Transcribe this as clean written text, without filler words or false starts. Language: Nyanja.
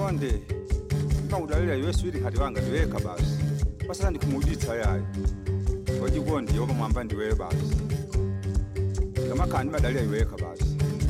konde ngawulalela yeswili kati wanga ndiweka basi pasana ndikumuditsa yayi wajikondi yoba mwamba ndiwe basi ngamakhani badalira iweka basi